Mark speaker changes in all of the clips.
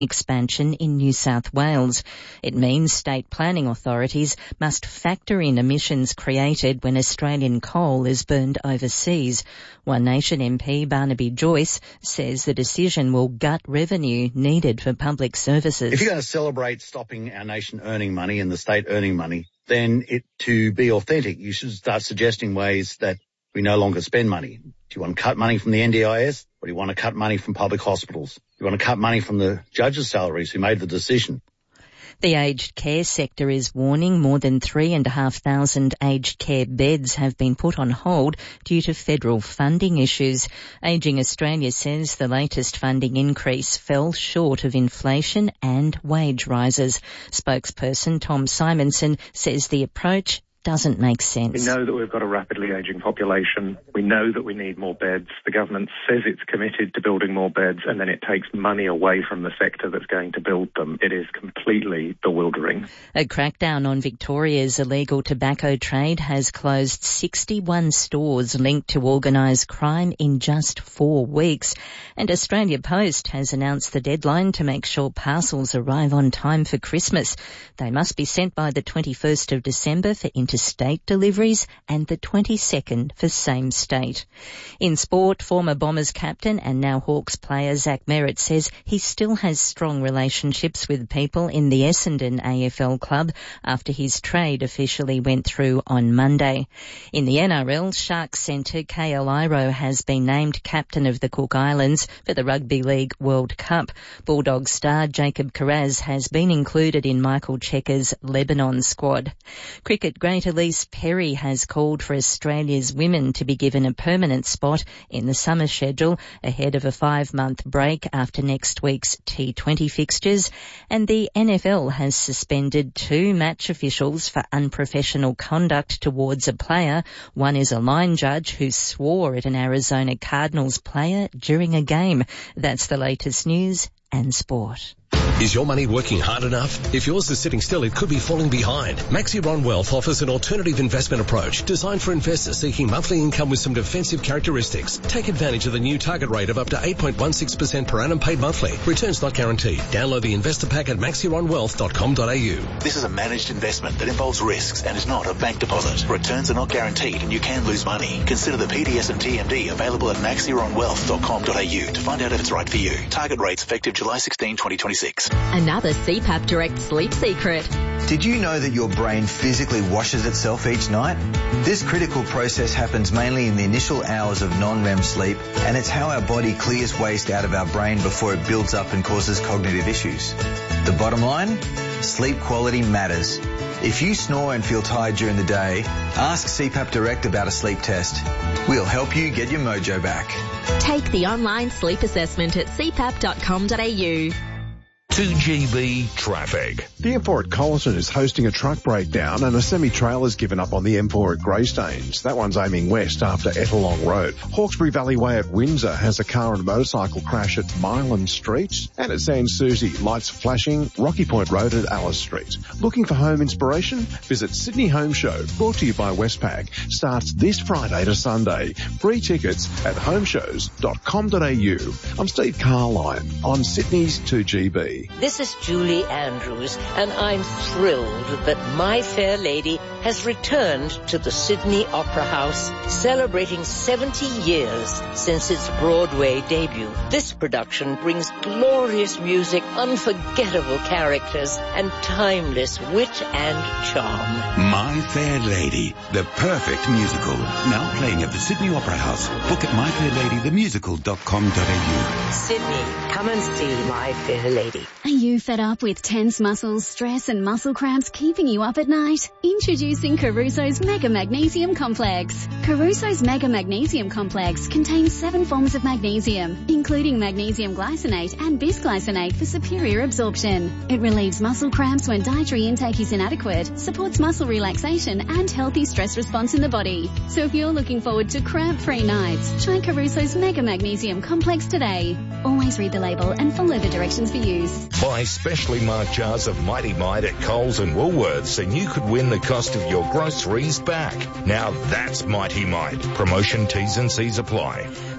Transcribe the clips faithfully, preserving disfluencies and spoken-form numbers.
Speaker 1: expansion in New South Wales. It means state planning authorities must factor in emissions created when Australian coal is burned overseas. One Nation M P Barnaby Joyce says the decision will gut revenue needed for public services.
Speaker 2: If you're going to celebrate stopping our nation earning money and the state earning money, then it to be authentic, you should start suggesting ways that we no longer spend money. Do you want to cut money from the N D I S? Or do you want to cut money from public hospitals? Do you want to cut money from the judges' salaries who made the decision?
Speaker 1: The aged care sector is warning more than three and a half thousand aged care beds have been put on hold due to federal funding issues. Ageing Australia says the latest funding increase fell short of inflation and wage rises. Spokesperson Tom Simonson says the approach doesn't make sense.
Speaker 3: We know that we've got a rapidly ageing population. We know that we need more beds. The government says it's committed to building more beds, and then it takes money away from the sector that's going to build them. It is completely bewildering.
Speaker 1: A crackdown on Victoria's illegal tobacco trade has closed sixty-one stores linked to organised crime in just four weeks. And Australia Post has announced the deadline to make sure parcels arrive on time for Christmas. They must be sent by the twenty-first of December for interstate deliveries and the twenty-second for same state. In sport, former Bombers captain and now Hawks player Zach Merritt says he still has strong relationships with people in the Essendon A F L club after his trade officially went through on Monday. In the N R L, Sharks centre K L Iro has been named captain of the Cook Islands for the Rugby League World Cup. Bulldog star Jacob Kiraz has been included in Michael Checker's Lebanon squad. Cricket great Elise Perry has called for Australia's women to be given a permanent spot in the summer schedule ahead of a five-month break after next week's T twenty fixtures. And the N F L has suspended two match officials for unprofessional conduct towards a player. One is a line judge who swore at an Arizona Cardinals player during a game. That's the latest news and sport.
Speaker 4: Is your money working hard enough? If yours is sitting still, it could be falling behind. Maxiron Wealth offers an alternative investment approach designed for investors seeking monthly income with some defensive characteristics. Take advantage of the new target rate of up to eight point one six percent per annum paid monthly. Returns not guaranteed. Download the investor pack at maxiron wealth dot com dot a u.
Speaker 5: This is a managed investment that involves risks and is not a bank deposit. Returns are not guaranteed and you can lose money. Consider the P D S and T M D available at maxiron wealth dot com dot a u to find out if it's right for you. Target rates effective July sixteenth, twenty twenty-six.
Speaker 6: Another C PAP Direct sleep secret.
Speaker 7: Did you know that your brain physically washes itself each night? This critical process happens mainly in the initial hours of non-R E M sleep, and it's how our body clears waste out of our brain before it builds up and causes cognitive issues. The bottom line? Sleep quality matters. If you snore and feel tired during the day, ask C PAP Direct about a sleep test. We'll help you get your mojo back.
Speaker 6: Take the online sleep assessment at c pap dot com dot a u.
Speaker 8: two G B traffic.
Speaker 9: The M four at Colyton is hosting a truck breakdown and a semi-trailer's given up on the M four at Greystanes. That one's aiming west after Ettalong Road. Hawkesbury Valley Way at Windsor has a car and a motorcycle crash at Milan Street. And at Sans Souci, lights flashing Rocky Point Road at Alice Street. Looking for home inspiration? Visit Sydney Home Show, brought to you by Westpac. Starts this Friday to Sunday. Free tickets at homeshows dot com dot a u. I'm Steve Carline on Sydney's two G B.
Speaker 10: This is Julie Andrews, and I'm thrilled that My Fair Lady has returned to the Sydney Opera House, celebrating seventy years since its Broadway debut. This production brings glorious music, unforgettable characters, and timeless wit and charm.
Speaker 11: My Fair Lady, the perfect musical, now playing at the Sydney Opera House. Book at my fair lady the musical dot com dot a u.
Speaker 10: Sydney, come and see My Fair Lady.
Speaker 12: Are you fed up with tense muscles, stress and muscle cramps keeping you up at night? Introducing Caruso's Mega Magnesium Complex. Caruso's Mega Magnesium Complex contains seven forms of magnesium, including magnesium glycinate and bisglycinate for superior absorption. It relieves muscle cramps when dietary intake is inadequate, supports muscle relaxation and healthy stress response in the body. So if you're looking forward to cramp-free nights, try Caruso's Mega Magnesium Complex today. Always read the label and follow the directions for use.
Speaker 8: Buy specially marked jars of Mighty Mite at Coles and Woolworths and you could win the cost of your groceries back. Now that's Mighty Mite. Promotion T's and C's apply.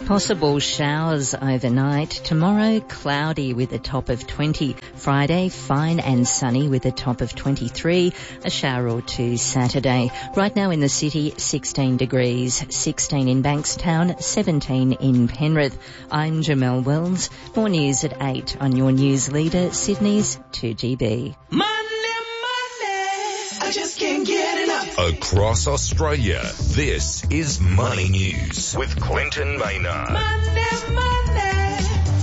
Speaker 1: Possible showers overnight. Tomorrow, cloudy with a top of twenty. Friday, fine and sunny with a top of twenty-three. A shower or two Saturday. Right now in the city, sixteen degrees. sixteen in Bankstown, seventeen in Penrith. I'm Jamelle Wells. More news at eight on your news leader, Sydney's two G B.
Speaker 13: Money, money, I just can't get enough.
Speaker 8: Across Australia, this is Money News with Clinton Maynard.
Speaker 13: Money, money.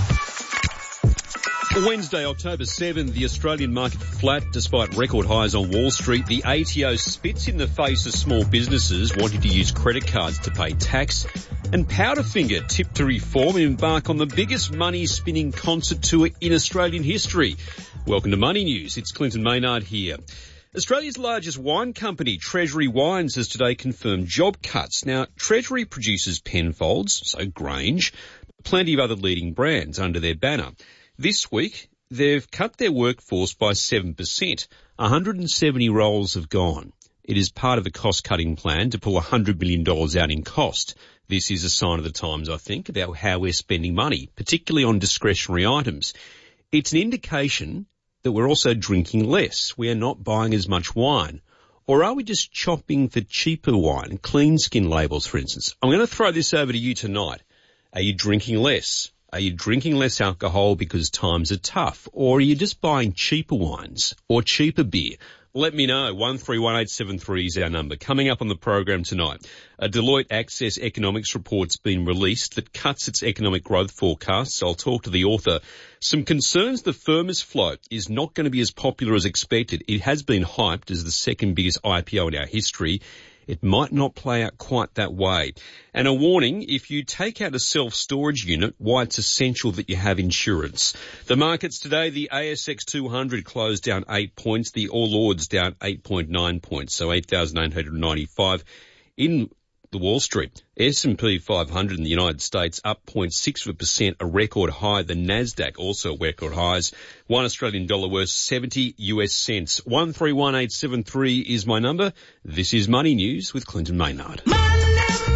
Speaker 14: Wednesday, October seventh, the Australian market flat despite record highs on Wall Street. The A T O spits in the face of small businesses wanting to use credit cards to pay tax. And Powderfinger tipped to reform and embark on the biggest money-spinning concert tour in Australian history. Welcome to Money News. It's Clinton Maynard here. Australia's largest wine company, Treasury Wines, has today confirmed job cuts. Now, Treasury produces Penfolds, so Grange, plenty of other leading brands under their banner. This week, they've cut their workforce by seven percent. one hundred seventy roles have gone. It is part of a cost-cutting plan to pull one hundred million dollars out in cost. This is a sign of the times, I think, about how we're spending money, particularly on discretionary items. It's an indication that we're also drinking less. We are not buying as much wine. Or are we just chopping for cheaper wine, clean skin labels, for instance? I'm going to throw this over to you tonight. Are you drinking less? Are you drinking less alcohol because times are tough? Or are you just buying cheaper wines or cheaper beer? Let me know. one three one eight seven three is our number. Coming up on the program tonight, a Deloitte Access Economics report's been released that cuts its economic growth forecasts. I'll talk to the author. Some concerns the Firmus float is not going to be as popular as expected. It has been hyped as the second biggest I P O in our history. It might not play out quite that way. And a warning, if you take out a self-storage unit, why it's essential that you have insurance. The markets today, the A S X two hundred closed down eight points, the All Ords down eight point nine points, so eight thousand eight hundred ninety-five. In the Wall Street, S and P five hundred in the United States up zero point six percent, a record high. The Nasdaq also record highs. One Australian dollar worth seventy U S cents. one three one eight seven three is my number. This is Money News with Clinton Maynard.
Speaker 13: Money,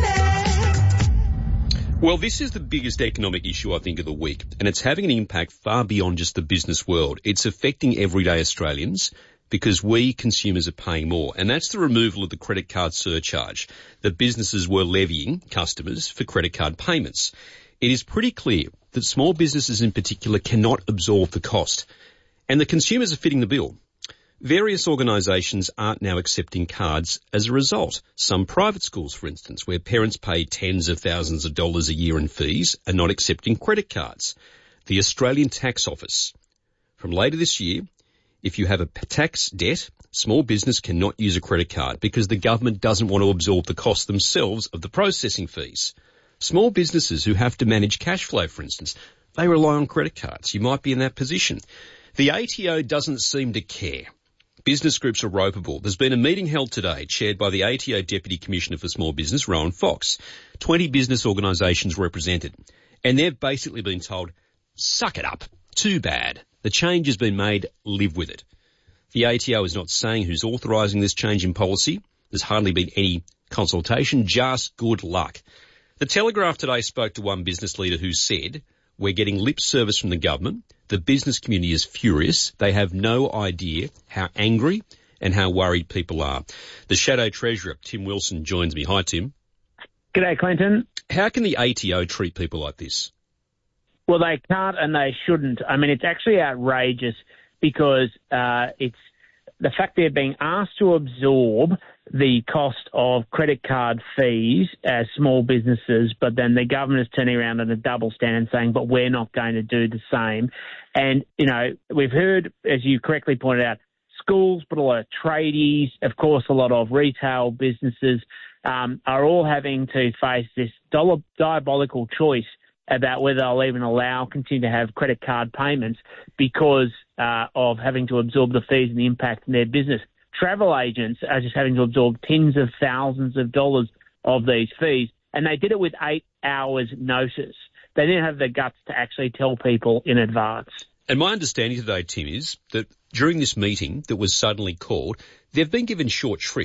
Speaker 13: money.
Speaker 14: Well, this is the biggest economic issue, I think, of the week, and it's having an impact far beyond just the business world. It's affecting everyday Australians, because we consumers are paying more. And that's the removal of the credit card surcharge that businesses were levying customers for credit card payments. It is pretty clear that small businesses in particular cannot absorb the cost. And the consumers are fitting the bill. Various organisations aren't now accepting cards as a result. Some private schools, for instance, where parents pay tens of thousands of dollars a year in fees, are not accepting credit cards. The Australian Tax Office, from later this year, if you have a tax debt, small business cannot use a credit card because the government doesn't want to absorb the cost themselves of the processing fees. Small businesses who have to manage cash flow, for instance, they rely on credit cards. You might be in that position. The A T O doesn't seem to care. Business groups are ropeable. There's been a meeting held today chaired by the A T O Deputy Commissioner for Small Business, Rowan Fox. twenty business organisations represented. And they've basically been told, suck it up. Too bad. The change has been made, live with it. The A T O is not saying who's authorising this change in policy. There's hardly been any consultation, just good luck. The Telegraph today spoke to one business leader who said, we're getting lip service from the government. The business community is furious. They have no idea how angry and how worried people are. The Shadow Treasurer, Tim Wilson, joins me. Hi, Tim.
Speaker 15: G'day, Clinton.
Speaker 14: How can the A T O treat people like this?
Speaker 15: Well, they can't and they shouldn't. I mean, it's actually outrageous because uh, it's the fact they're being asked to absorb the cost of credit card fees as small businesses, but then the government is turning around on a double stand saying, but we're not going to do the same. And, you know, we've heard, as you correctly pointed out, schools, but a lot of tradies, of course, a lot of retail businesses um, are all having to face this diabolical choice about whether they'll even allow, continue to have credit card payments because uh, of having to absorb the fees and the impact in their business. Travel agents are just having to absorb tens of thousands of dollars of these fees, and they did it with eight hours notice. They didn't have the guts to actually tell people in advance.
Speaker 14: And my understanding today, Tim, is that during this meeting that was suddenly called, they've been given short shrift.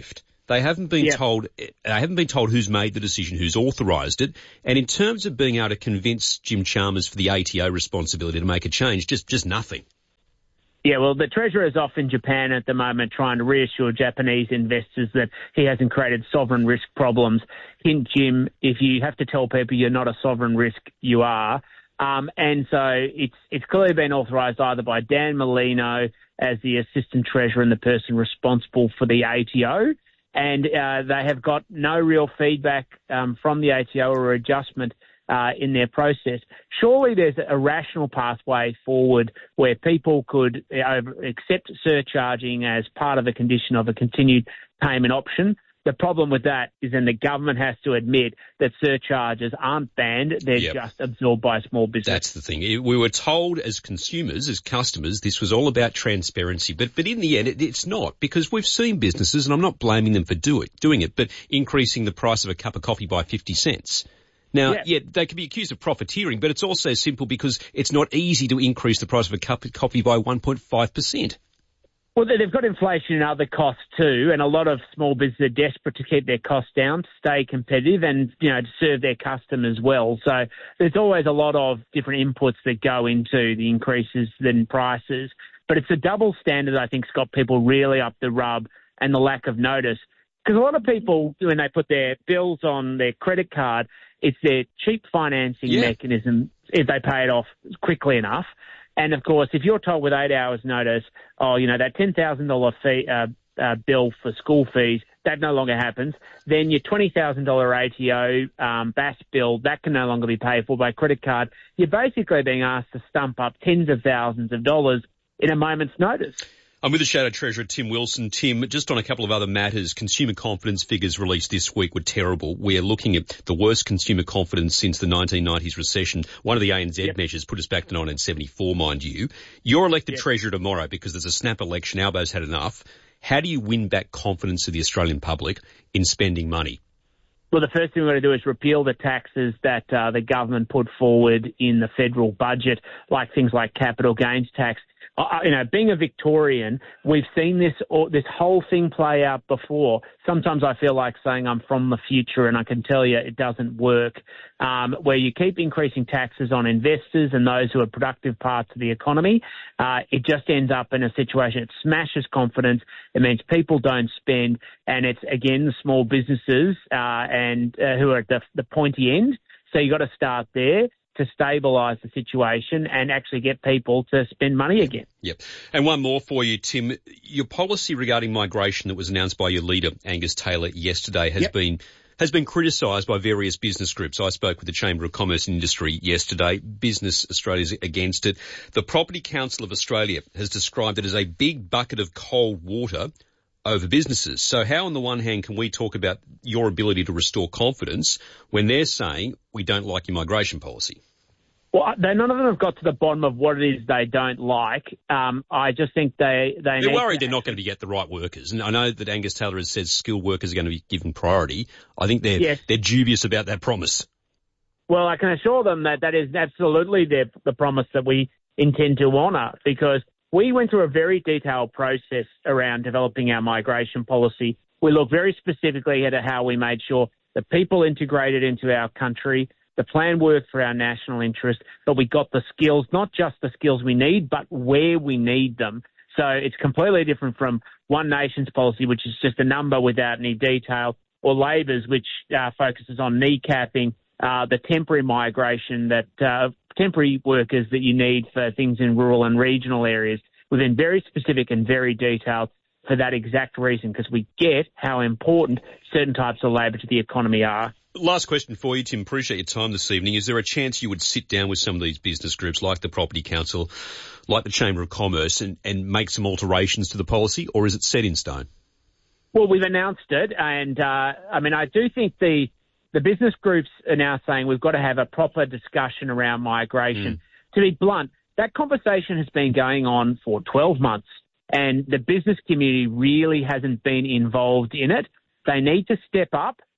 Speaker 14: They haven't been
Speaker 15: Yep.
Speaker 14: told. They haven't been told who's made the decision, who's authorised it. And in terms of being able to convince Jim Chalmers for the A T O responsibility to make a change, just just nothing.
Speaker 15: Yeah, well, the Treasurer is off in Japan at the moment trying to reassure Japanese investors that he hasn't created sovereign risk problems. Hint, Jim, if you have to tell people you're not a sovereign risk, you are. Um, and so it's it's clearly been authorised either by Dan Molino as the Assistant Treasurer and the person responsible for the A T O, and uh, they have got no real feedback um, from the A T O or adjustment uh, in their process. Surely there's a rational pathway forward where people could uh, accept surcharging as part of the condition of a continued payment option. The problem with that is then the government has to admit that surcharges aren't banned, they're
Speaker 14: Yep.
Speaker 15: just absorbed by small business.
Speaker 14: That's the thing. We were told as consumers, as customers, this was all about transparency. But but in the end, it, it's not, because we've seen businesses, and I'm not blaming them for do it, doing it, but increasing the price of a cup of coffee by fifty cents. Now,
Speaker 15: Yeah.
Speaker 14: yeah, they can be accused of profiteering, but it's also simple because it's not easy to increase the price of a cup of coffee by one point five percent.
Speaker 15: Well, they've got inflation and other costs too, and a lot of small businesses are desperate to keep their costs down, to stay competitive, and you know to serve their customers well. So there's always a lot of different inputs that go into the increases in prices. But it's a double standard I think's got people really up the rub, and the lack of notice. Because a lot of people, when they put their bills on their credit card, it's their cheap financing
Speaker 14: Yeah.
Speaker 15: mechanism if they pay it off quickly enough. And, of course, if you're told with eight hours notice, oh, you know, that ten thousand dollars fee, uh, uh, bill for school fees, that no longer happens, then your twenty thousand dollars A T O um, B A S bill, that can no longer be paid for by credit card. You're basically being asked to stump up tens of thousands of dollars in a moment's notice.
Speaker 14: I'm with the Shadow Treasurer, Tim Wilson. Tim, just on a couple of other matters, consumer confidence figures released this week were terrible. We're looking at the worst consumer confidence since the nineteen nineties recession. One of the A N Z
Speaker 15: Yep.
Speaker 14: measures put us back to nineteen seventy-four, mind you. You're elected
Speaker 15: Yep.
Speaker 14: Treasurer tomorrow because there's a snap election. Albo's had enough. How do you win back confidence of the Australian public in spending money?
Speaker 15: Well, the first thing we're going to do is repeal the taxes that uh, the government put forward in the federal budget, like things like capital gains tax. Uh, you know, being a Victorian, we've seen this or, this whole thing play out before. Sometimes I feel like saying I'm from the future, and I can tell you it doesn't work. Um, where you keep increasing taxes on investors and those who are productive parts of the economy, uh, it just ends up in a situation. It smashes confidence. It means people don't spend, and it's again the small businesses uh, and uh, who are at the, the pointy end. So you've got to start there to stabilise the situation and actually get people to spend money again.
Speaker 14: Yep. And one more for you, Tim. Your policy regarding migration that was announced by your leader, Angus Taylor, yesterday has
Speaker 15: Yep.
Speaker 14: been has been criticised by various business groups. I spoke with the Chamber of Commerce and Industry yesterday. Business Australia's against it. The Property Council of Australia has described it as a big bucket of cold water over businesses. So how on the one hand can we talk about your ability to restore confidence when they're saying we don't like your migration policy?
Speaker 15: Well, they, none of them have got to the bottom of what it is they don't like. Um, I just think they... they
Speaker 14: They're
Speaker 15: need
Speaker 14: worried
Speaker 15: to,
Speaker 14: they're not going to get the right workers. And I know that Angus Taylor has said skilled workers are going to be given priority. I think they're,
Speaker 15: Yes.
Speaker 14: they're dubious about that promise.
Speaker 15: Well, I can assure them that that is absolutely their, the promise that we intend to honour, because we went through a very detailed process around developing our migration policy. We looked very specifically at how we made sure that people integrated into our country. The plan worked for our national interest, but we got the skills, not just the skills we need, but where we need them. So it's completely different from One Nation's policy, which is just a number without any detail, or Labor's, which uh, focuses on kneecapping uh, the temporary migration, that uh, temporary workers that you need for things in rural and regional areas. We've been very specific and very detailed for that exact reason, because we get how important certain types of labour to the economy are.
Speaker 14: Last question for you, Tim. Appreciate your time this evening. Is there a chance you would sit down with some of these business groups like the Property Council, like the Chamber of Commerce, and, and make some alterations to the policy, or is it set in stone?
Speaker 15: Well, we've announced it, and uh, I mean, I do think the the business groups are now saying we've got to have a proper discussion around migration. Mm. To be blunt, that conversation has been going on for twelve months, and the business community really hasn't been involved in it. They need to step up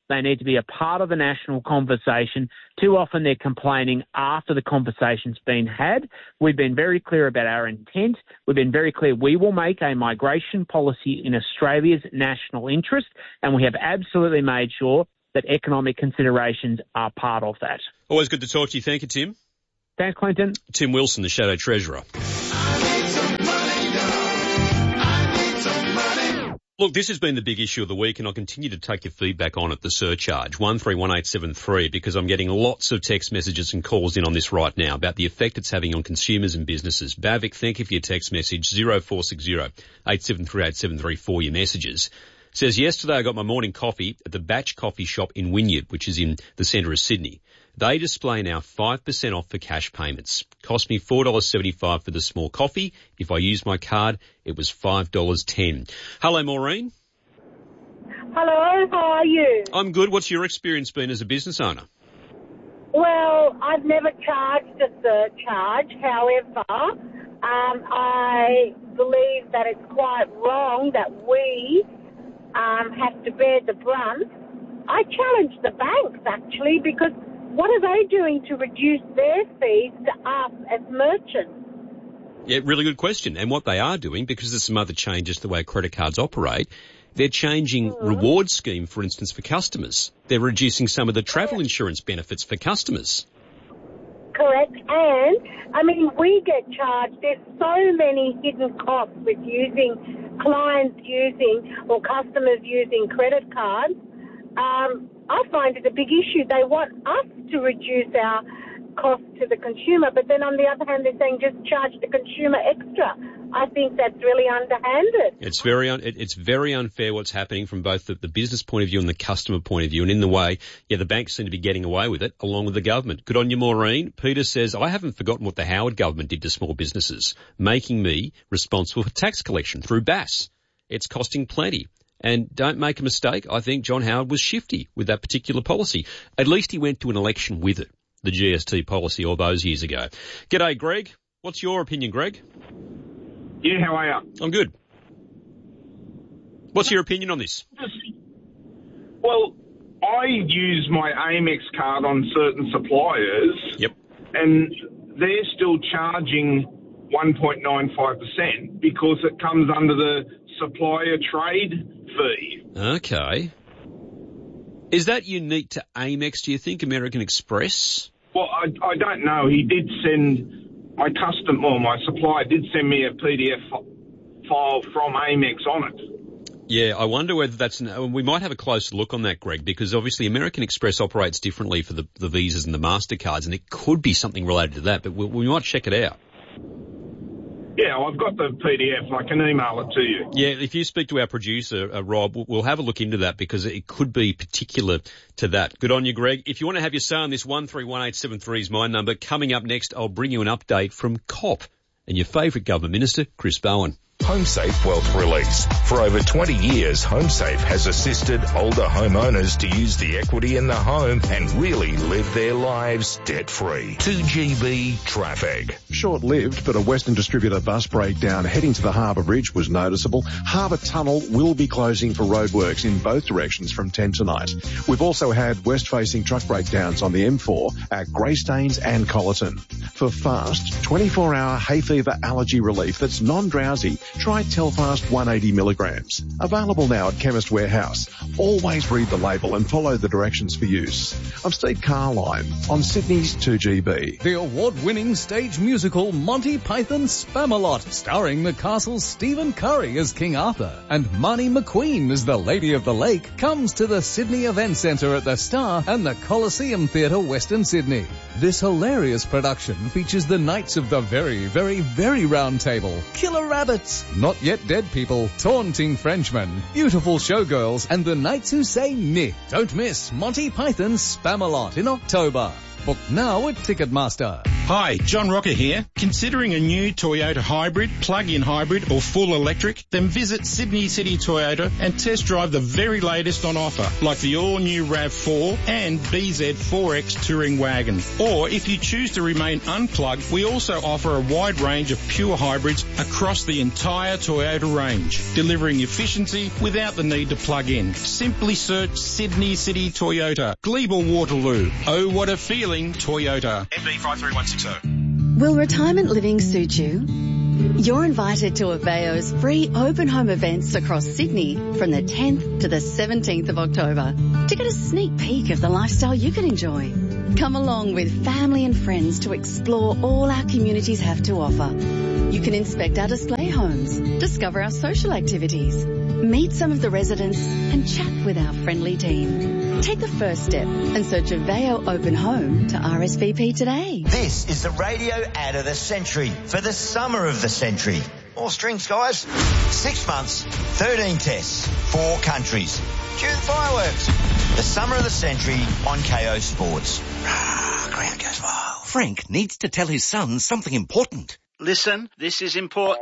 Speaker 15: They need to be a part of the national conversation. Too often they're complaining after the conversation's been had. We've been very clear about our intent. We've been very clear we will make a migration policy in Australia's national interest, and we have absolutely made sure that economic considerations are part of that.
Speaker 14: Always good to talk to you. Thank you, Tim.
Speaker 15: Thanks, Clinton.
Speaker 14: Tim Wilson, the Shadow Treasurer. Look, this has been the big issue of the week, and I'll continue to take your feedback on it, the surcharge, one three one eight seven three, because I'm getting lots of text messages and calls in on this right now about the effect it's having on consumers and businesses. Bavik, thank you for your text message, zero four six zero eight seven three eight seven three for your messages. Says, yesterday I got my morning coffee at the Batch Coffee Shop in Wynyard, which is in the centre of Sydney. They display now five percent off for cash payments. Cost me four dollars seventy-five for the small coffee. If I used my card, it was five dollars ten. Hello, Maureen.
Speaker 16: Hello, how are you?
Speaker 14: I'm good. What's your experience been as a business owner?
Speaker 16: Well, I've never charged a surcharge. However, um, I believe that it's quite wrong that we um, have to bear the brunt. I challenge the banks, actually, because what are they doing to reduce their fees to us as merchants?
Speaker 14: Yeah, really good question. And what they are doing, because there's some other changes to the way credit cards operate, they're changing mm-hmm. reward scheme, for instance, for customers. They're reducing some of the travel insurance benefits for customers.
Speaker 16: Correct. And, I mean, we get charged. There's so many hidden costs with using, clients using or customers using credit cards. Um, I find it a big issue. They want us to reduce our cost to the consumer, but then on the other hand, they're saying just charge the consumer extra. I think that's really underhanded.
Speaker 14: It's very un- it's very unfair what's happening from both the, the business point of view and the customer point of view. And in the way, yeah, the banks seem to be getting away with it, along with the government. Good on you, Maureen. Peter says, I haven't forgotten what the Howard government did to small businesses, making me responsible for tax collection through B A S. It's costing plenty. And don't make a mistake, I think John Howard was shifty with that particular policy. At least he went to an election with it, the G S T policy, all those years ago. G'day, Greg. What's your opinion, Greg?
Speaker 17: Yeah, how are you?
Speaker 14: I'm good. What's your opinion on this?
Speaker 17: Well, I use my Amex card on certain suppliers.
Speaker 14: Yep.
Speaker 17: And they're still charging one point nine five percent because it comes under the supplier trade fee.
Speaker 14: Okay. Is that unique to Amex, do you think, American Express?
Speaker 17: Well, I, I don't know. He did send my custom, or my supplier did send me a P D F file from Amex on it.
Speaker 14: Yeah, I wonder whether that's, we might have a closer look on that, Greg, because obviously American Express operates differently for the, the Visas and the MasterCards, and it could be something related to that, but we, we might check it out.
Speaker 17: Yeah, I've got the P D F. I can email it to you.
Speaker 14: Yeah, if you speak to our producer, uh, Rob, we'll have a look into that because it could be particular to that. Good on you, Greg. If you want to have your say on this, one three one eight seven three is my number. Coming up next, I'll bring you an update from C O P and your favourite government minister, Chris Bowen.
Speaker 8: HomeSafe Wealth Release. For over twenty years, HomeSafe has assisted older homeowners to use the equity in the home and really live their lives debt-free. two G B traffic.
Speaker 9: Short-lived, but a Western Distributor bus breakdown heading to the Harbour Bridge was noticeable. Harbour Tunnel will be closing for roadworks in both directions from ten tonight. We've also had west-facing truck breakdowns on the M four at Greystanes and Collerton. For fast, twenty-four hour hay fever allergy relief that's non-drowsy, try Telfast one hundred eighty milligrams. Available now at Chemist Warehouse. Always read the label and follow the directions for use. I'm Steve Carline on Sydney's two G B.
Speaker 18: The award-winning stage musical Monty Python Spamalot, starring the castle's Stephen Curry as King Arthur and Marnie McQueen as the Lady of the Lake, comes to the Sydney Event Centre at the Star and the Coliseum Theatre, Western Sydney. This hilarious production features the Knights of the Very, Very, Very Round Table, Killer Rabbits, Not Yet Dead People, Taunting Frenchmen, Beautiful Showgirls, and the Knights Who Say Nih. Don't miss Monty Python's Spamalot in October. Book now at Ticketmaster.
Speaker 19: Hi, John Rocker here. Considering a new Toyota hybrid, plug-in hybrid or full electric? Then visit Sydney City Toyota and test drive the very latest on offer, like the all-new RAV four and B Z four X Touring Wagon. Or if you choose to remain unplugged, we also offer a wide range of pure hybrids across the entire Toyota range, delivering efficiency without the need to plug in. Simply search Sydney City Toyota, Glebe or Waterloo. Oh, what a feeling, Toyota.
Speaker 20: M B five three one six zero.
Speaker 21: Will retirement living suit you? You're invited to Aveo's free open home events across Sydney from the tenth to the seventeenth of October to get a sneak peek of the lifestyle you can enjoy. Come along with family and friends to explore all our communities have to offer. You can inspect our display homes, discover our social activities, meet some of the residents and chat with our friendly team. Take the first step and search Aveo Open Home to R S V P today.
Speaker 22: This is the radio ad of the century for the summer of the century. More strings, guys. Six months, thirteen tests, four countries. Cue the fireworks. The summer of the century on K O Sports. Ground goes wild.
Speaker 23: Frank needs to tell his son something important.
Speaker 24: Listen, this is important.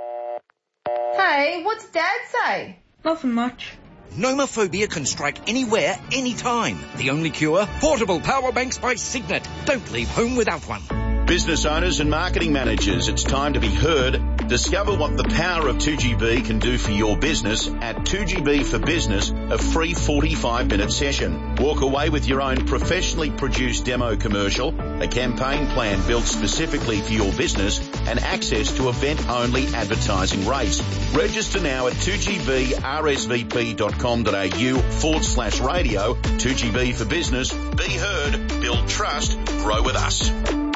Speaker 25: Hey, what's Dad say? Nothing much.
Speaker 23: Nomophobia can strike anywhere, anytime. The only cure? Portable power banks by Signet. Don't leave home without one.
Speaker 26: Business owners and marketing managers, it's time to be heard. Discover what the power of two G B can do for your business at two G B for Business, a free forty-five minute session. Walk away with your own professionally produced demo commercial, a campaign plan built specifically for your business, and access to event-only advertising rates. Register now at two G B R S V P dot com dot A U forward slash radio. two G B for Business. Be heard, build trust, grow with us.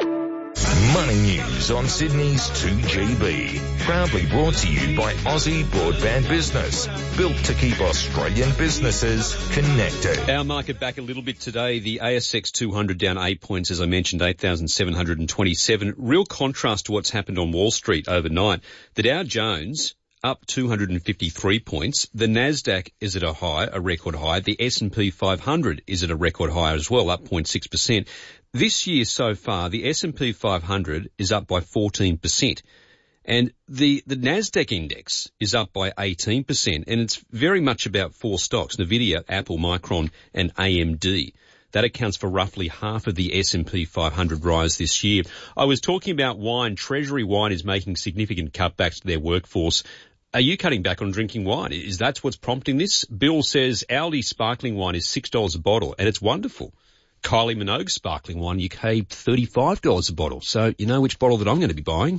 Speaker 8: Money News on Sydney's two G B. Proudly brought to you by Aussie Broadband Business. Built to keep Australian businesses connected.
Speaker 14: Our market back a little bit today. The A S X two hundred down eight points, as I mentioned, eight thousand seven hundred twenty-seven. Real contrast to what's happened on Wall Street overnight. The Dow Jones up two hundred fifty-three points. The Nasdaq is at a high, a record high. The S and P five hundred is at a record high as well, up zero point six percent. This year so far, the S and P five hundred is up by fourteen percent. And the, the Nasdaq index is up by eighteen percent. And it's very much about four stocks, Nvidia, Apple, Micron, and A M D. That accounts for roughly half of the S and P five hundred rise this year. I was talking about wine. Treasury Wine is making significant cutbacks to their workforce. Are you cutting back on drinking wine? Is that what's prompting this? Bill says Aldi sparkling wine is six dollars a bottle, and it's wonderful. Kylie Minogue sparkling wine, U K, thirty-five dollars a bottle. So you know which bottle that I'm going to be buying.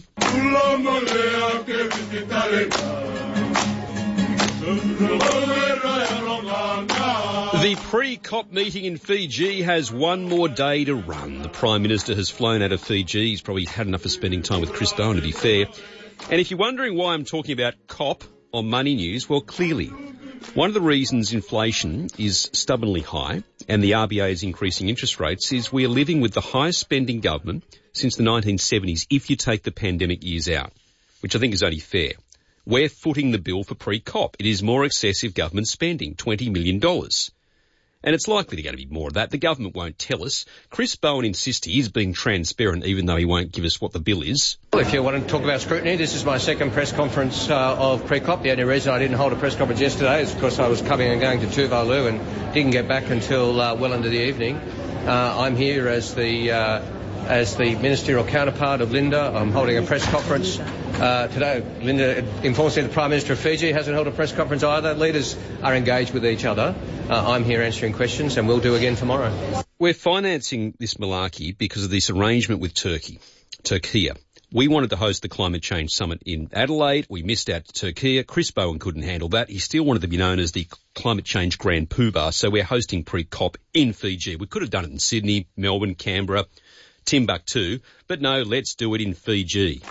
Speaker 14: The pre-COP meeting in Fiji has one more day to run. The Prime Minister has flown out of Fiji. He's probably had enough of spending time with Chris Bowen, to be fair. And if you're wondering why I'm talking about COP on Money News, well, clearly, one of the reasons inflation is stubbornly high and the R B A is increasing interest rates is we are living with the highest spending government since the nineteen seventies, if you take the pandemic years out, which I think is only fair. We're footing the bill for pre-COP. It is more excessive government spending, twenty million dollars. And it's likely to go to be more of that. The government won't tell us. Chris Bowen insists he is being transparent, even though he won't give us what the bill is.
Speaker 27: Well, if you want to talk about scrutiny, this is my second press conference uh, of pre-COP. The only reason I didn't hold a press conference yesterday is because I was coming and going to Tuvalu and didn't get back until uh, well into the evening. Uh, I'm here as the uh, as the ministerial counterpart of Linda. I'm holding a press conference uh, today. Linda informs me the Prime Minister of Fiji hasn't held a press conference either. Leaders are engaged with each other. Uh, I'm here answering questions and we'll do again tomorrow.
Speaker 14: We're financing this malarkey because of this arrangement with Turkey, Turkey. We wanted to host the Climate Change Summit in Adelaide. We missed out to Turkey. Chris Bowen couldn't handle that. He still wanted to be known as the Climate Change Grand Poobah, so we're hosting pre-COP in Fiji. We could have done it in Sydney, Melbourne, Canberra, Timbuktu, but no, let's do it in Fiji.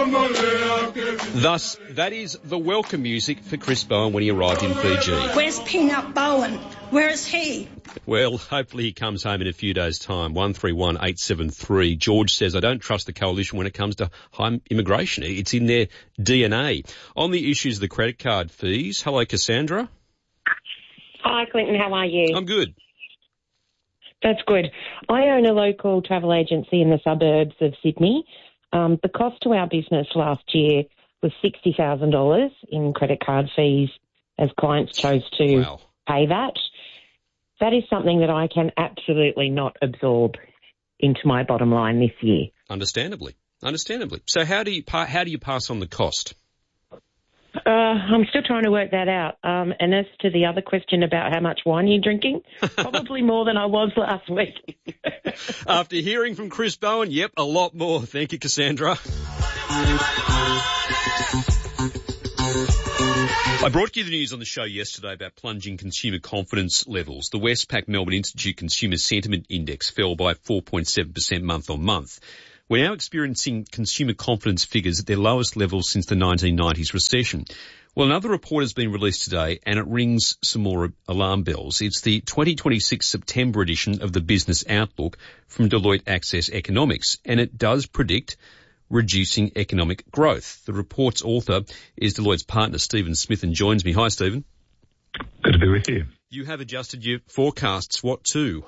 Speaker 14: Thus, that is the welcome music for Chris Bowen when he arrived in Fiji.
Speaker 25: Where's Peanut Bowen? Where is he?
Speaker 14: Well, hopefully he comes home in a few days' time. one three one eight seven three. George says, I don't trust the coalition when it comes to high immigration. It's in their D N A. On the issues of the credit card fees, hello, Cassandra.
Speaker 28: Hi, Clinton. How are you?
Speaker 14: I'm good.
Speaker 2: That's good. I own a local travel agency in the suburbs of Sydney. Um, the cost to our business last year was sixty thousand dollars in credit card fees as clients chose to wow. pay that. That is something that I can absolutely not absorb into my bottom line this year.
Speaker 14: Understandably. Understandably. So how do you pa- how do you pass on the cost?
Speaker 2: Uh, I'm still trying to work that out. Um, and as to the other question about how much wine you're drinking, probably more than I was last week.
Speaker 14: After hearing from Chris Bowen, yep, a lot more. Thank you, Cassandra. I brought you the news on the show yesterday about plunging consumer confidence levels. The Westpac Melbourne Institute Consumer Sentiment Index fell by four point seven percent month on month. We're now experiencing consumer confidence figures at their lowest levels since the nineteen nineties recession. Well, another report has been released today and it rings some more alarm bells. It's the twenty twenty-six September edition of the Business Outlook from Deloitte Access Economics, and it does predict reducing economic growth. The report's author is Deloitte's partner, Stephen Smith, and joins me. Hi, Stephen.
Speaker 3: Good to be with you.
Speaker 14: You have adjusted your forecasts. What to?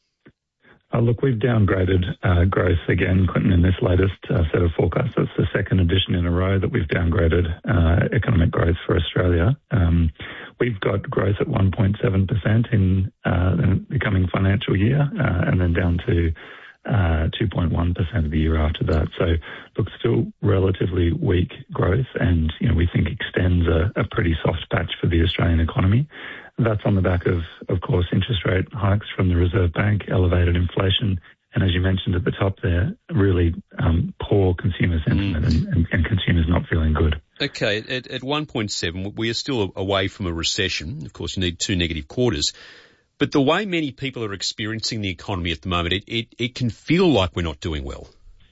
Speaker 3: Uh, look, we've downgraded uh, growth again, Clinton, in this latest uh, set of forecasts. That's the second edition in a row that we've downgraded uh, economic growth for Australia. Um, we've got growth at one point seven percent in uh, the coming financial year, uh, and then down to uh, two point one percent the year after that. So, look, still relatively weak growth, and you know we think extends a, a pretty soft patch for the Australian economy. That's on the back of, of course, interest rate hikes from the Reserve Bank, elevated inflation, and as you mentioned at the top there, really um, poor consumer sentiment mm. and, and, and consumers not feeling good.
Speaker 14: Okay, at, at one point seven, we are still away from a recession. Of course, you need two negative quarters. But the way many people are experiencing the economy at the moment, it, it, it can feel like we're not doing well.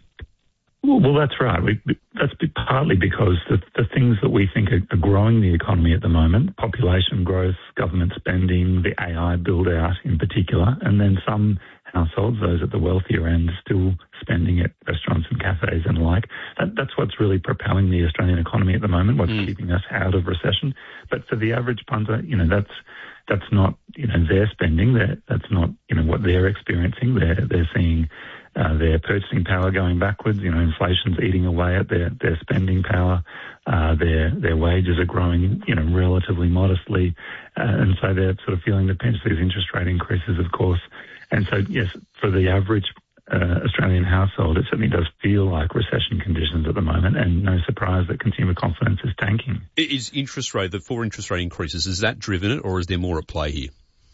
Speaker 3: Well, that's right. We, that's partly because the, the things that we think are, are growing the economy at the moment, population growth, government spending, the A I build-out in particular, and then some households, those at the wealthier end, still spending at restaurants and cafes and the like. That, that's what's really propelling the Australian economy at the moment, what's mm. keeping us out of recession. But for the average punter, you know, that's that's not, you know, their spending. They're, that's not, you know, what they're experiencing. They're, they're seeing Uh, their purchasing power going backwards. You know, inflation's eating away at their, their spending power. Uh, their, their wages are growing, you know, relatively modestly. Uh, and so they're sort of feeling the pinch. These interest rate increases, of course. And so, yes, for the average uh, Australian household, it certainly does feel like recession conditions at the moment, and no surprise that consumer confidence is tanking.
Speaker 14: Is interest rate, the four interest rate increases, has that driven it, or is there more at play here?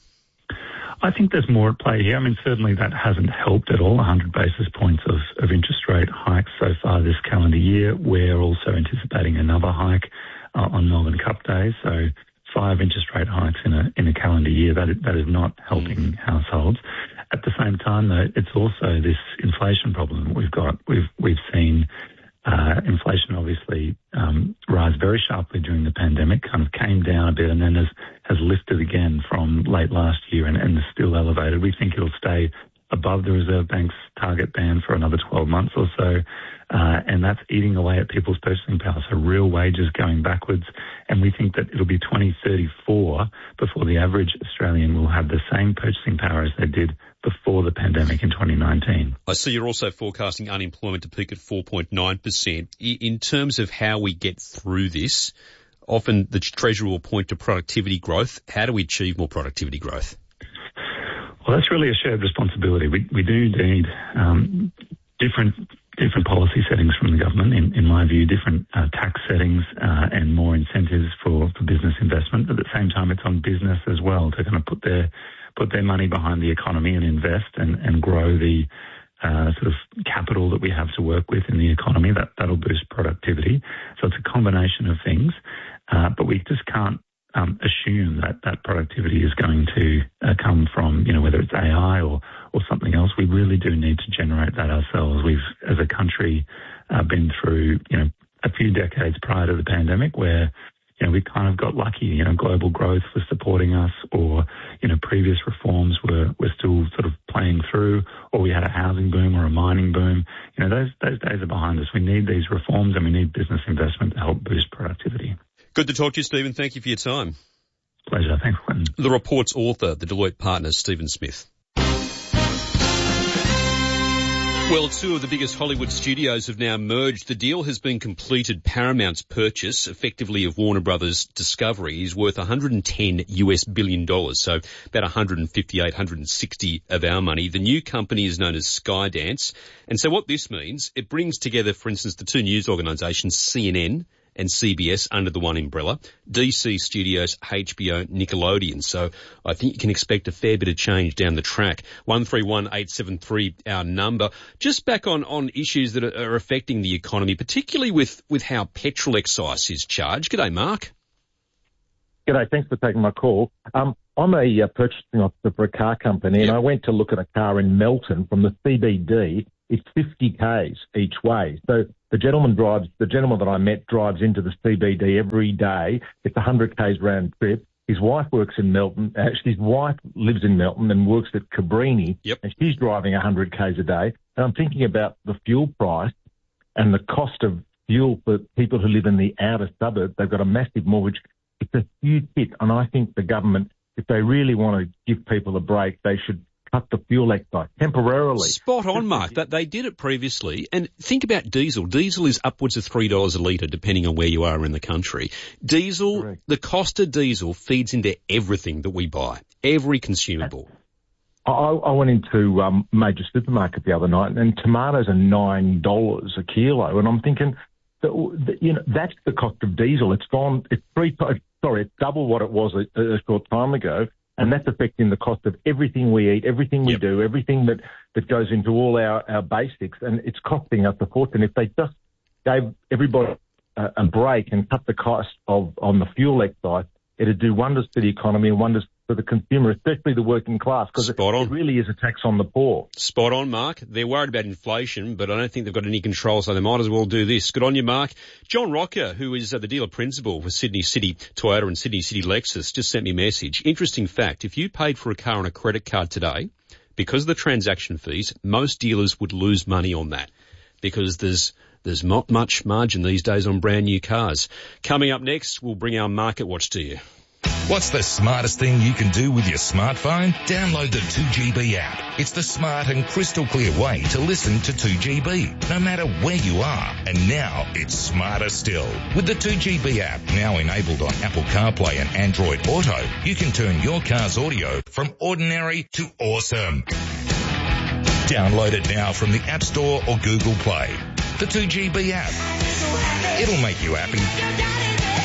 Speaker 3: I think there's more at play here. I mean, certainly that hasn't helped at all. one hundred basis points of, of interest rate hikes so far this calendar year. We're also anticipating another hike uh, on Melbourne Cup Day. So five interest rate hikes in a in a calendar year. That is, that is not helping mm. households. At the same time, though, it's also this inflation problem that we've got. We've we've seen uh, inflation obviously um, rise very sharply during the pandemic, kind of came down a bit, and then has has lifted again from late last year and, and is still elevated. We think it'll stay above the Reserve Bank's target band for another twelve months or so, uh, and that's eating away at people's purchasing power, so real wages going backwards, and we think that it'll be twenty thirty-four before the average Australian will have the same purchasing power as they did before the pandemic in twenty nineteen.
Speaker 14: I see you're also forecasting unemployment to peak at four point nine percent. In terms of how we get through this, often the Treasury will point to productivity growth. How do we achieve more productivity growth?
Speaker 3: Well, that's really a shared responsibility. We we do need um, different different policy settings from the government, in, in my view, different uh, tax settings uh, and more incentives for, for business investment. But at the same time, it's on business as well to kind of put their put their money behind the economy and invest and, and grow the uh, sort of capital that we have to work with in the economy. That, that'll boost productivity. So it's a combination of things, uh, but we just can't um, assume that that productivity is going to uh, come from, you know, whether it's A I or, or something else. We really do need to generate that ourselves. We've, as a country, uh, been through, you know, a few decades prior to the pandemic where, you know, we kind of got lucky, you know, global growth was supporting us, or, you know, previous reforms were, were still sort of playing through, or we had a housing boom or a mining boom. You know, those, those days are behind us. We need these reforms and we need business investment to help boost productivity.
Speaker 14: Good to talk to you, Stephen. Thank you for your time.
Speaker 3: Pleasure. Thanks, Quentin.
Speaker 14: The report's author, the Deloitte partner, Stephen Smith. Well, two of the biggest Hollywood studios have now merged. The deal has been completed. Paramount's purchase, effectively, of Warner Brothers Discovery is worth one hundred ten U S billion dollars, so about one hundred fifty-eight, one hundred sixty of our money. The new company is known as Skydance. And so what this means, it brings together, for instance, the two news organisations, C N N and C B S under the one umbrella, D C Studios, H B O, Nickelodeon. So I think you can expect a fair bit of change down the track. one three one eight seven three, our number. Just back on, on issues that are, are affecting the economy, particularly with, with how petrol excise is charged. G'day, Mark.
Speaker 4: G'day, thanks for taking my call. Um, I'm a uh, purchasing officer for a car company, yep. and I went to look at a car in Melton from the C B D. It's fifty kays each way. So the gentleman drives, the gentleman that I met drives into the C B D every day. It's one hundred kays round trip. His wife works in Melton. Actually, his wife lives in Melton and works at Cabrini.
Speaker 14: Yep.
Speaker 4: And she's driving one hundred kays a day. And I'm thinking about the fuel price and the cost of fuel for people who live in the outer suburbs. They've got a massive mortgage. It's a huge hit. And I think the government, if they really want to give people a break, they should cut the fuel excise temporarily.
Speaker 14: Spot on, Mark. That they did it previously. And think about diesel. Diesel is upwards of three dollars a litre, depending on where you are in the country. Diesel, Correct. The cost of diesel feeds into everything that we buy, every consumable.
Speaker 4: I, I went into um, major supermarket the other night, and tomatoes are nine dollars a kilo, and I'm thinking, that, you know, that's the cost of diesel. It's gone. It's three. Sorry, it's double what it was a, a short time ago. And that's affecting the cost of everything we eat, everything we yep. do, everything that, that goes into all our, our basics, and it's costing us a fortune. If they just gave everybody a, a break and cut the cost of on the fuel excise, it'd do wonders for the economy and wonders for the consumer, especially the working class, because it, it really is a tax on the poor.
Speaker 14: Spot on, Mark. They're worried about inflation, but I don't think they've got any control, so they might as well do this. Good on you, Mark. John Rocker, who is uh, the dealer principal for Sydney City Toyota and Sydney City Lexus, just sent me a message. Interesting fact, if you paid for a car on a credit card today, because of the transaction fees, most dealers would lose money on that because there's there's not much margin these days on brand new cars. Coming up next, we'll bring our Market Watch to you.
Speaker 8: What's the smartest thing you can do with your smartphone? Download the two G B app. It's the smart and crystal clear way to listen to two G B, no matter where you are. And now it's smarter still. With the two G B app, now enabled on Apple CarPlay and Android Auto, you can turn your car's audio from ordinary to awesome. Download it now from the App Store or Google Play. The two G B app. It'll make you happy.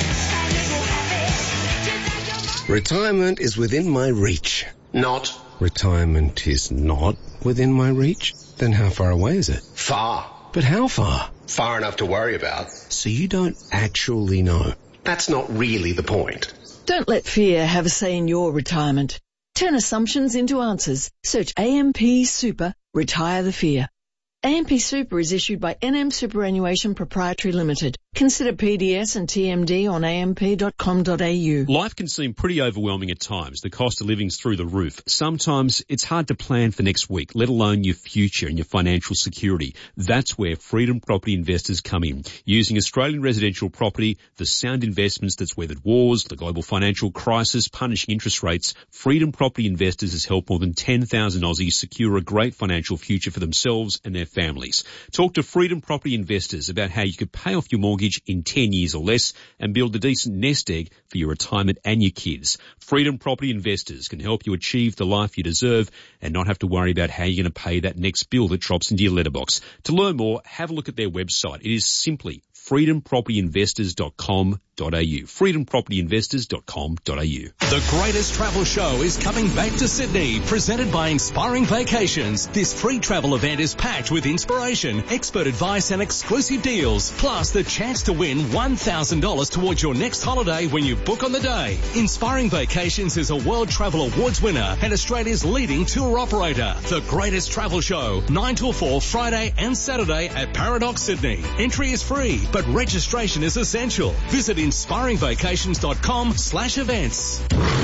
Speaker 5: Retirement is within my reach.
Speaker 6: Not.
Speaker 5: Retirement is not within my reach? Then how far away is it?
Speaker 6: Far.
Speaker 5: But how far?
Speaker 6: Far enough to worry about.
Speaker 5: So you don't actually know?
Speaker 6: That's not really the point.
Speaker 7: Don't let fear have a say in your retirement. Turn assumptions into answers. Search A M P Super, retire the fear. A M P Super is issued by N M Superannuation Proprietary Limited. Consider P D S and T M D on a m p dot com dot a u.
Speaker 14: Life can seem pretty overwhelming at times. The cost of living's through the roof. Sometimes it's hard to plan for next week, let alone your future and your financial security. That's where Freedom Property Investors come in. Using Australian residential property, the sound investments that's weathered wars, the global financial crisis, punishing interest rates, Freedom Property Investors has helped more than ten thousand Aussies secure a great financial future for themselves and their families. Talk to Freedom Property Investors about how you could pay off your mortgage in ten years or less and build a decent nest egg for your retirement and your kids. Freedom Property Investors can help you achieve the life you deserve and not have to worry about how you're going to pay that next bill that drops into your letterbox. To learn more, have a look at their website. It is simply freedom property investors dot com dot a u. freedom property investors dot com dot a u.
Speaker 18: The greatest travel show is coming back to Sydney, presented by Inspiring Vacations. This free travel event is packed with inspiration, expert advice and exclusive deals, plus the chance to win one thousand dollars towards your next holiday when you book on the day. Inspiring Vacations is a World Travel Awards winner and Australia's leading tour operator. The greatest travel show, nine till four Friday and Saturday at Paradox Sydney. Entry is free, but
Speaker 1: but registration is essential. Visit inspiring vacations dot com slash events.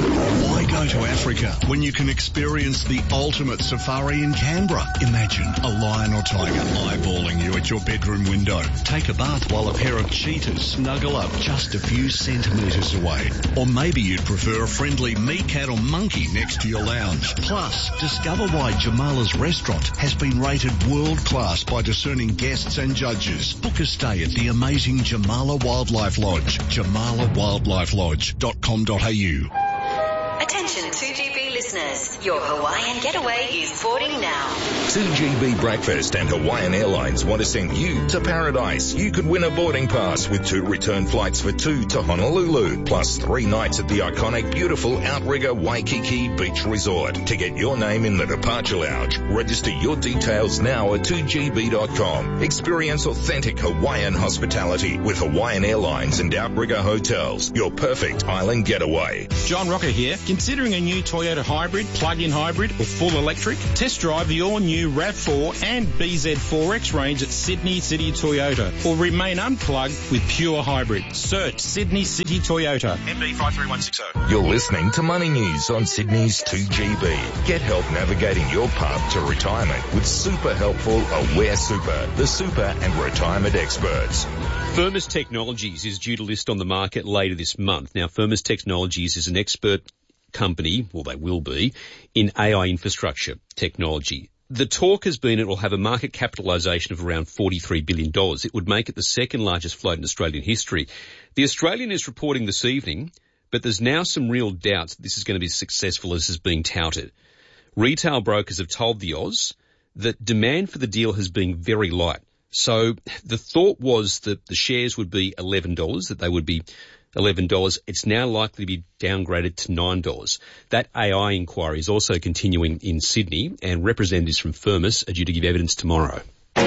Speaker 10: Why go to Africa when you can experience the ultimate safari in Canberra? Imagine a lion or tiger eyeballing you at your bedroom window. Take a bath while a pair of cheetahs snuggle up just a few centimetres away. Or maybe you'd prefer a friendly meerkat or monkey next to your lounge. Plus, discover why Jamala's restaurant has been rated world-class by discerning guests and judges. Book a stay at the amazing Jamala Wildlife Lodge, jamala wildlife lodge dot com dot a u.
Speaker 11: Attention two G B listeners, your Hawaiian getaway is boarding now.
Speaker 8: two G B Breakfast and Hawaiian Airlines want to send you to paradise. You could win a boarding pass with two return flights for two to Honolulu, plus three nights at the iconic, beautiful Outrigger Waikiki Beach Resort. To get your name in the departure lounge, register your details now at two G B dot com. Experience authentic Hawaiian hospitality with Hawaiian Airlines and Outrigger Hotels. Your perfect island getaway.
Speaker 19: John Rocker here. Considering a new Toyota hybrid, plug-in hybrid or full electric? Test drive the all-new RAV four and B Z four X range at Sydney City Toyota, or remain unplugged with pure hybrid. Search Sydney City Toyota. M B five three one six zero.
Speaker 8: You're listening to Money News on Sydney's two G B. Get help navigating your path to retirement with super helpful Aware Super, the super and retirement experts.
Speaker 14: Firmus Technologies is due to list on the market later this month. Now, Firmus Technologies is an expert company, well, they will be, in A I infrastructure technology. The talk has been it will have a market capitalisation of around forty-three billion dollars. It would make it the second largest float in Australian history. The Australian is reporting this evening, but there's now some real doubts that this is going to be as successful as is being touted. Retail brokers have told the Oz that demand for the deal has been very light. So the thought was that the shares would be eleven dollars, that they would be eleven dollars. It's now likely to be downgraded to nine dollars. That A I inquiry is also continuing in Sydney, and representatives from Firmus are due to give evidence tomorrow.
Speaker 8: And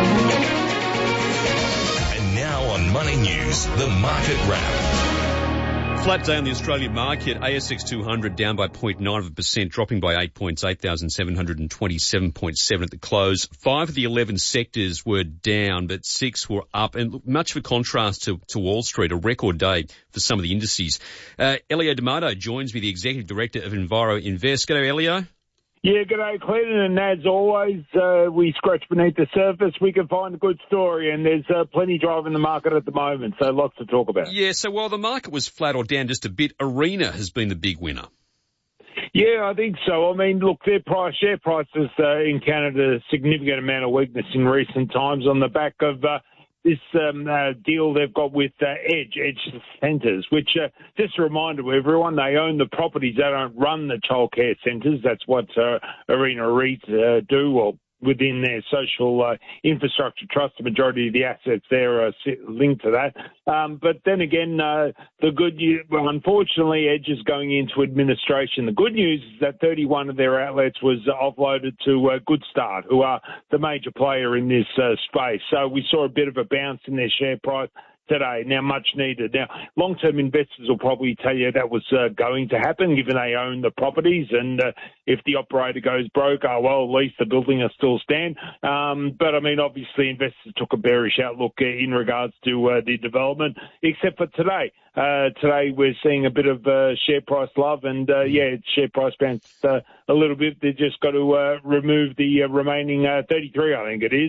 Speaker 8: now on Money News, the market wrap.
Speaker 14: Flat day on the Australian market. A S X two hundred down by zero point nine percent, dropping by eight points, eight thousand seven hundred twenty-seven point seven at the close. Five of the eleven sectors were down, but six were up. And much of a contrast to, to Wall Street, a record day for some of the indices. Uh, Elio D'Amato joins me, the Executive Director of Enviro Invest. G'day, Elio.
Speaker 12: Yeah, g'day, Clinton, and as always, uh, we scratch beneath the surface. We can find a good story, and there's uh, plenty driving the market at the moment, so lots to talk about.
Speaker 14: Yeah, so while the market was flat or down just a bit, Arena has been the big winner.
Speaker 12: Yeah, I think so. I mean, look, their price, share prices uh, encountered a significant amount of weakness in recent times on the back of uh, this um, uh, deal they've got with uh, Edge, Edge Centres, which, uh, just a reminder to everyone, they own the properties. They don't run the childcare centres. That's what uh, Arena REIT uh, do, or within their social uh, infrastructure trust. The majority of the assets there are linked to that. Um, but then again, uh, the good news, well, unfortunately, Edge is going into administration. The good news is that thirty-one of their outlets was offloaded to uh, Good Start, who are the major player in this uh, space. So we saw a bit of a bounce in their share price today, now much needed. Now, long-term investors will probably tell you that was uh, going to happen, given they own the properties, and uh, if the operator goes broke, oh, well, at least the building will still stand. Um, but, I mean, obviously investors took a bearish outlook uh, in regards to uh, the development, except for today. Uh, today we're seeing a bit of uh, share price love, and, uh, yeah, share price bounced uh, a little bit. They've just got to uh, remove the uh, remaining uh, thirty-three, I think it is,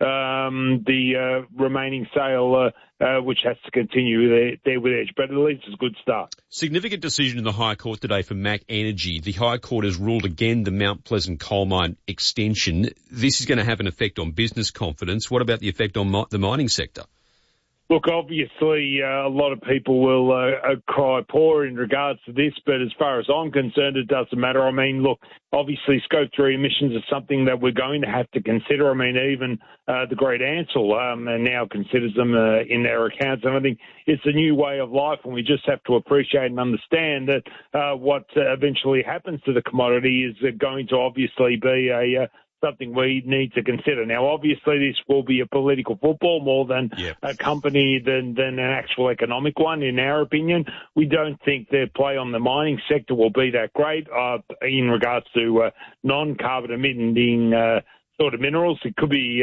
Speaker 12: um, the uh, remaining sale, uh, uh, which has to continue there, there with Edge. But at least it's a good start.
Speaker 14: Significant decision in the High Court today for Mac Energy. The High Court has ruled again the Mount Pleasant coal mine extension. This is going to have an effect on business confidence. What about the effect on mi- the mining sector?
Speaker 12: Look, obviously, uh, a lot of people will uh, uh, cry poor in regards to this, but as far as I'm concerned, it doesn't matter. I mean, look, obviously, Scope three emissions are something that we're going to have to consider. I mean, even uh, the great Ansell um, now considers them uh, in their accounts, and I think it's a new way of life, and we just have to appreciate and understand that uh, what uh, eventually happens to the commodity is uh, going to obviously be a uh, something we need to consider. Now, obviously, this will be a political football more than yep. a company than, than an actual economic one, in our opinion. We don't think their play on the mining sector will be that great uh, in regards to uh, non-carbon emitting uh, sort of minerals. It could be uh,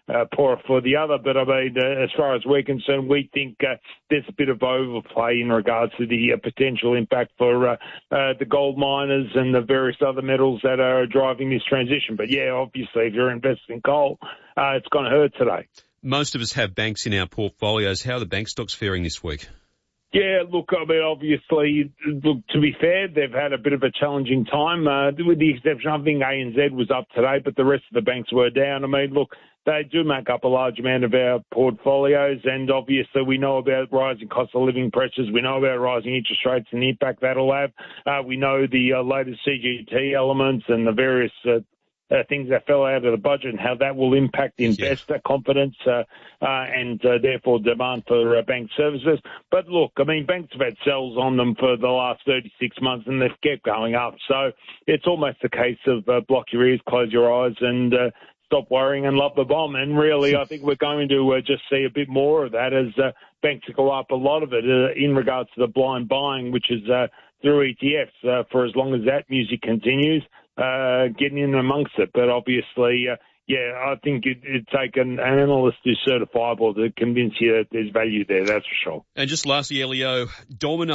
Speaker 12: uh, poorer for the other. But I mean, uh, as far as we're concerned, we think uh, there's a bit of overplay in regards to the uh, potential impact for uh, uh, the gold miners and the various other metals that are driving this transition. But yeah, obviously, if you're investing in coal, uh, it's going to hurt today.
Speaker 14: Most of us have banks in our portfolios. How are the bank stocks faring this week?
Speaker 12: Yeah, look, I mean, obviously, look, to be fair, they've had a bit of a challenging time, uh, with the exception, I think A N Z was up today, but the rest of the banks were down. I mean, look, they do make up a large amount of our portfolios, and obviously we know about rising cost of living pressures. We know about rising interest rates and the impact that'll have. Uh, we know the uh, latest C G T elements and the various uh, Uh, things that fell out of the budget and how that will impact investor yeah. confidence uh, uh, and uh, therefore demand for uh, bank services. But look, I mean, banks have had sells on them for the last thirty-six months and they've kept going up. So it's almost a case of uh, block your ears, close your eyes and uh, stop worrying and love the bomb. And really, I think we're going to uh, just see a bit more of that as uh, banks go up. A lot of it uh, in regards to the blind buying, which is uh, through E T Fs uh, for as long as that music continues. Uh, getting in amongst it, but obviously, uh, yeah, I think it, it'd take an, an analyst who's certifiable to convince you that there's value there, that's for sure.
Speaker 14: And just lastly, Elio, Domino